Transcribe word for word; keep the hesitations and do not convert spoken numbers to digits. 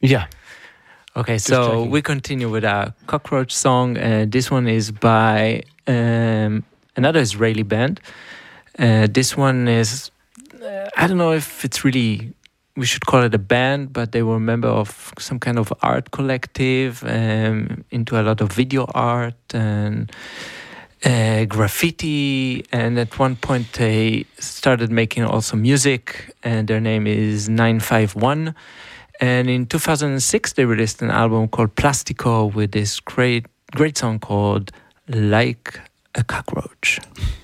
Yeah. Okay, so checking. we continue with our Cockroach song. Uh, this one is by um, another Israeli band. Uh, this one is, uh, I don't know if it's really, we should call it a band, but they were a member of some kind of art collective, um, into a lot of video art and uh, graffiti. And at one point they started making also music, and their name is nine five one. And in two thousand six, they released an album called Plastico with this great, great song called Like a Cockroach.